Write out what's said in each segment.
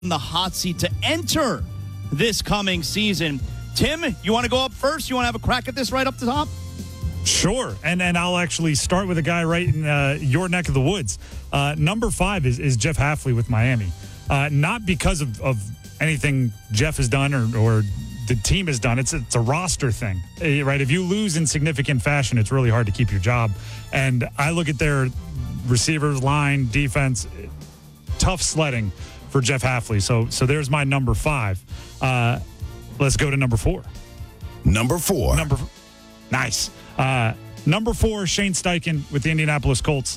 the hot seat to enter this coming season. Tim, you want to go up first? You want to have a crack at this right up the top? Sure, and I'll actually start with a guy right in your neck of the woods. Number 5 is Jeff Hafley with Miami. Not because of anything Jeff has done or the team has done. It's a roster thing, right? If you lose in significant fashion, it's really hard to keep your job. And I look at their receivers, line, defense, tough sledding for Jeff Hafley. So there's my number 5. Let's go to number 4. Number 4. Nice. Number 4, Shane Steichen with the Indianapolis Colts.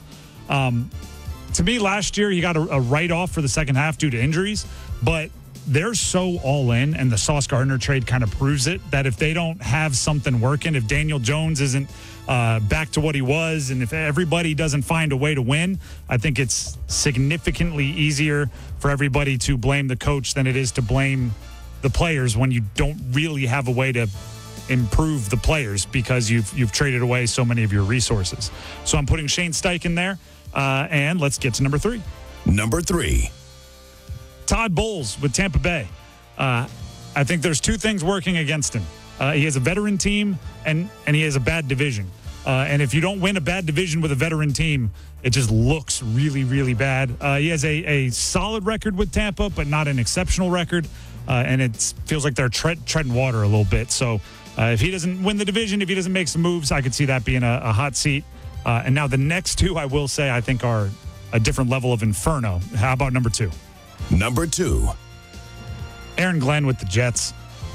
To me, last year, he got a write-off for the second half due to injuries, but they're so all in, and the Sauce Gardner trade kind of proves it, that if they don't have something working, if Daniel Jones isn't back to what he was, and if everybody doesn't find a way to win, I think it's significantly easier for everybody to blame the coach than it is to blame the players when you don't really have a way to improve the players because you've traded away so many of your resources. So I'm putting Shane Steichen there, and let's get to number 3. Number 3. Todd Bowles with Tampa Bay. I think there's 2 things working against him. He has a veteran team, and he has a bad division. And if you don't win a bad division with a veteran team, it just looks really, really bad. He has a solid record with Tampa, but not an exceptional record. And it feels like they're treading water a little bit. So if he doesn't win the division, if he doesn't make some moves, I could see that being a hot seat. And now the next 2, I will say, I think are a different level of inferno. How about number 2? Number 2. Aaron Glenn with the Jets.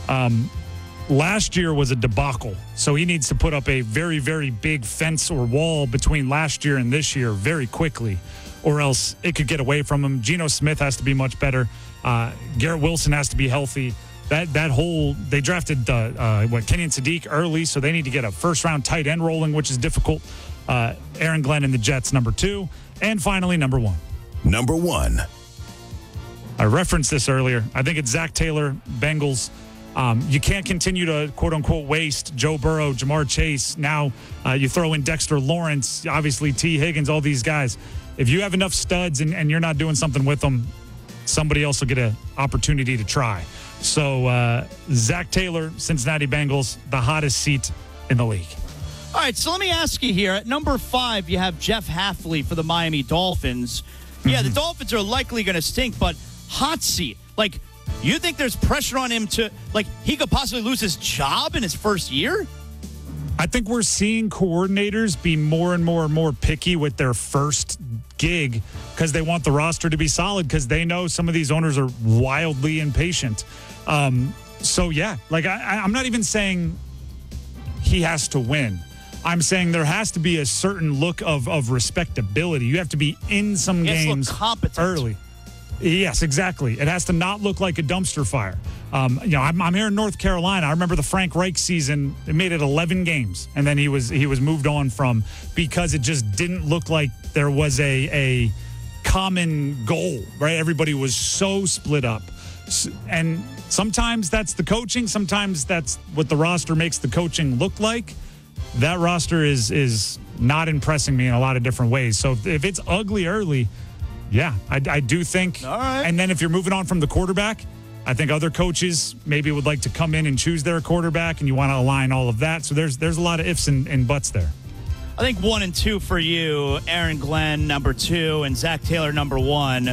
Last year was a debacle, so he needs to put up a very, very big fence or wall between last year and this year very quickly, or else it could get away from him. Geno Smith has to be much better. Garrett Wilson has to be healthy. They drafted Kenyon Sadiq early, so they need to get a first-round tight end rolling, which is difficult. Aaron Glenn and the Jets, number 2. And finally, number 1. Number 1. I referenced this earlier. I think it's Zach Taylor, Bengals. You can't continue to, quote-unquote, waste Joe Burrow, Jamar Chase. Now you throw in Dexter Lawrence, obviously T. Higgins, all these guys. If you have enough studs and you're not doing something with them, somebody else will get an opportunity to try. So Zach Taylor, Cincinnati Bengals, the hottest seat in the league. All right, so let me ask you here. At number 5, you have Jeff Hafley for the Miami Dolphins. Yeah, the Dolphins are likely going to stink, but hot seat. Like, you think there's pressure on him to, like, he could possibly lose his job in his first year? I think we're seeing coordinators be more and more and more picky with their first gig because they want the roster to be solid because they know some of these owners are wildly impatient. So, yeah, like, I'm not even saying he has to win. I'm saying there has to be a certain look of respectability. You have to be in some games early. Yes, exactly. It has to not look like a dumpster fire. I'm here in North Carolina. I remember the Frank Reich season. It made it 11 games, and then he was moved on from because it just didn't look like there was a common goal, right? Everybody was so split up. And sometimes that's the coaching. Sometimes that's what the roster makes the coaching look like. That roster is not impressing me in a lot of different ways. So if it's ugly early, yeah, I do think. All right. And then if you're moving on from the quarterback, I think other coaches maybe would like to come in and choose their quarterback, and you want to align all of that. So there's a lot of ifs and buts there. I think 1 and 2 for you, Aaron Glenn, number 2, and Zach Taylor, number 1.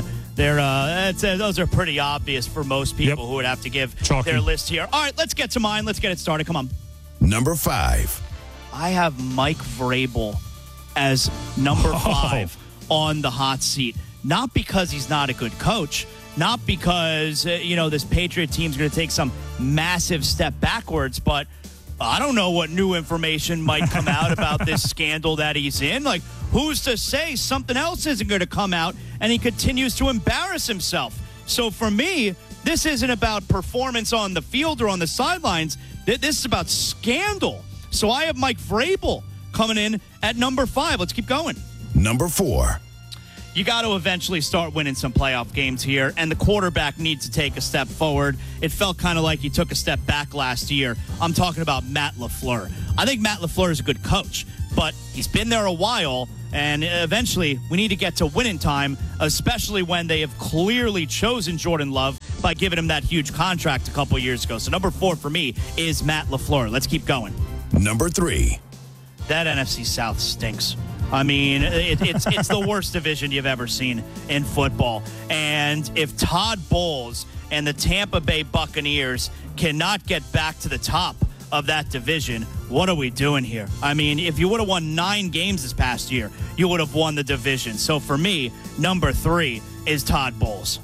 Those are pretty obvious for most people who would have to give their list here. All right, let's get to mine. Let's get it started. Come on. Number 5. I have Mike Vrabel as number 5 on the hot seat. Not because he's not a good coach, not because, this Patriot team's going to take some massive step backwards, but I don't know what new information might come out about this scandal that he's in. Like, who's to say something else isn't going to come out and he continues to embarrass himself? So for me, this isn't about performance on the field or on the sidelines. This is about scandal. So I have Mike Vrabel coming in at number 5. Let's keep going. Number 4. you got to eventually start winning some playoff games here, and the quarterback needs to take a step forward. It felt kind of like he took a step back last year. I'm talking about Matt LaFleur. I think Matt LaFleur is a good coach, but he's been there a while, and eventually we need to get to winning time, especially when they have clearly chosen Jordan Love by giving him that huge contract a couple years ago. So number 4 for me is Matt LaFleur. Let's keep going. Number 3. That NFC South stinks. I mean, it's the worst division you've ever seen in football. And if Todd Bowles and the Tampa Bay Buccaneers cannot get back to the top of that division, what are we doing here? I mean, if you would have won 9 games this past year, you would have won the division. So for me, number 3 is Todd Bowles.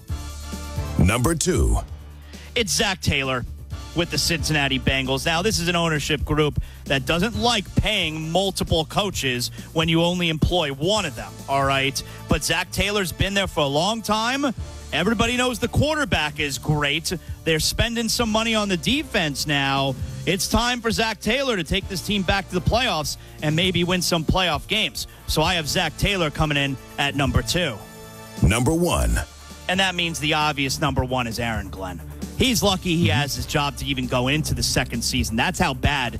Number 2. It's Zach Taylor with the Cincinnati Bengals. Now, this is an ownership group that doesn't like paying multiple coaches when you only employ one of them, all right? But Zach Taylor's been there for a long time. Everybody knows the quarterback is great. They're spending some money on the defense now. It's time for Zach Taylor to take this team back to the playoffs and maybe win some playoff games. So I have Zach Taylor coming in at number 2. Number 1. And that means the obvious number 1 is Aaron Glenn. He's lucky he has his job to even go into the second season. That's how bad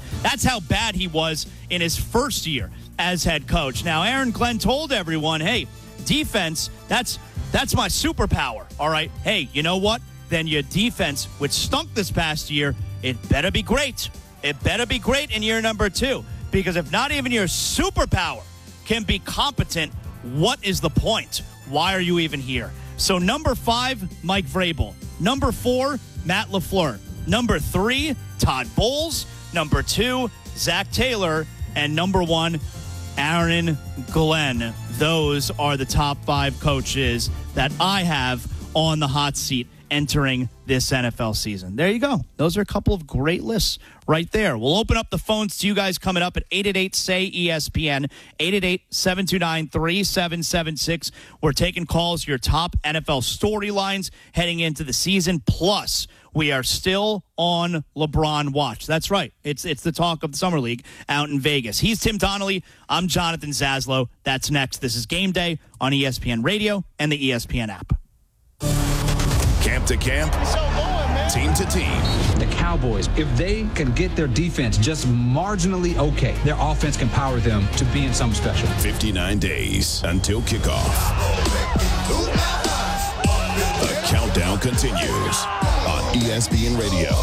he was in his first year as head coach. Now, Aaron Glenn told everyone, hey, defense, that's my superpower. All right. Hey, you know what? Then your defense, which stunk this past year, it better be great. It better be great in year number 2. Because if not even your superpower can be competent, what is the point? Why are you even here? So number 5, Mike Vrabel. Number 4, Matt LaFleur. Number 3, Todd Bowles. Number 2, Zach Taylor. And number 1, Aaron Glenn. Those are the top 5 coaches that I have on the hot seat entering this NFL season. There you go. Those are a couple of great lists right there. We'll open up the phones to you guys coming up at 888-SAY-ESPN, 888-729-3776. We're taking calls, your top NFL storylines heading into the season. Plus, we are still on LeBron watch. That's right. It's the talk of the Summer League out in Vegas. He's Tim Donnelly. I'm Jonathan Zaslow. That's next. This is Game Day on ESPN Radio and the ESPN app. Camp to camp, team to team. The Cowboys, if they can get their defense just marginally okay, their offense can power them to being something special. 59 days until kickoff. The countdown continues on ESPN Radio.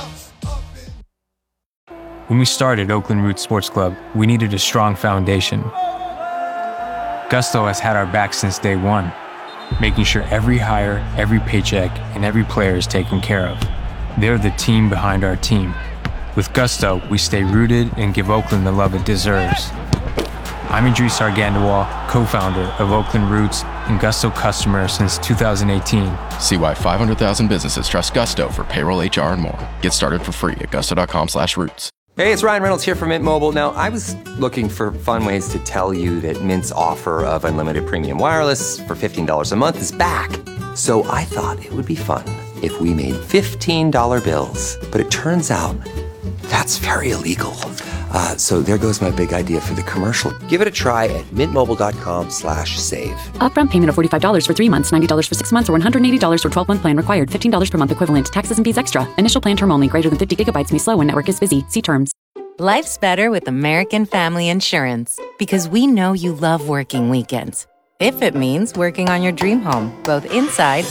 When we started Oakland Roots Sports Club, we needed a strong foundation. Gusto has had our back since day one, making sure every hire, every paycheck, and every player is taken care of. They're the team behind our team. With Gusto, we stay rooted and give Oakland the love it deserves. I'm Idris Argandawal, co-founder of Oakland Roots and Gusto customer since 2018. See why 500,000 businesses trust Gusto for payroll, HR, and more. Get started for free at gusto.com/roots. Hey, it's Ryan Reynolds here from Mint Mobile. Now, I was looking for fun ways to tell you that Mint's offer of unlimited premium wireless for $15 a month is back. So I thought it would be fun if we made $15 bills. But it turns out that's very illegal. So there goes my big idea for the commercial. Give it a try at mintmobile.com/save. Upfront payment of $45 for 3 months, $90 for 6 months, or $180 for 12-month plan required. $15 per month equivalent. Taxes and fees extra. Initial plan term only. Greater than 50 gigabytes may slow when network is busy. See terms. Life's better with American Family Insurance because we know you love working weekends. If it means working on your dream home, both inside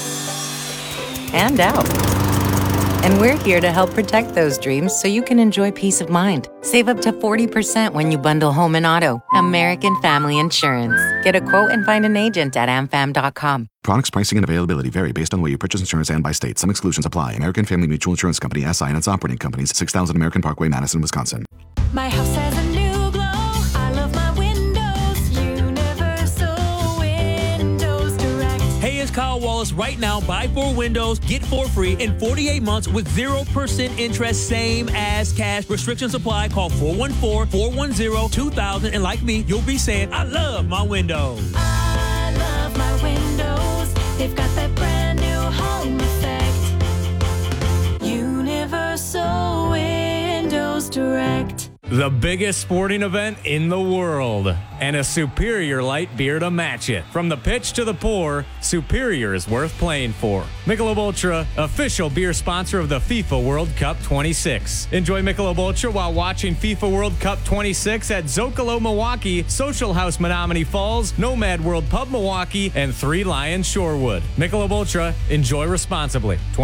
and out. And we're here to help protect those dreams so you can enjoy peace of mind. Save up to 40% when you bundle home and auto. American Family Insurance. Get a quote and find an agent at amfam.com. Products, pricing, and availability vary based on where you purchase insurance and by state. Some exclusions apply. American Family Mutual Insurance Company, SI, and its operating companies, 6000 American Parkway, Madison, Wisconsin. My house has a new glow. I love my windows. Universal Windows Direct. Hey, it's Kyle Wallace. Right now, buy 4 windows, get 4 free in 48 months with 0% interest, same as cash. Restrictions apply. Call 414-410-2000. And like me, you'll be saying, I love my windows. I love my windows. They've got that brand new home effect. Universal Windows Direct. The biggest sporting event in the world, and a superior light beer to match it. From the pitch to the pour, Superior is worth playing for. Michelob Ultra, official beer sponsor of the FIFA World Cup 26. Enjoy Michelob Ultra while watching FIFA World Cup 26 at Zocalo Milwaukee, Social House Menominee Falls, Nomad World Pub Milwaukee, and Three Lions Shorewood. Michelob Ultra, enjoy responsibly.